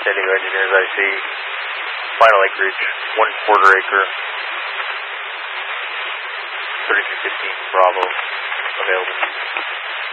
San Diego Engineers IC. Final acreage, 1/4 acre. 3215 Bravo available.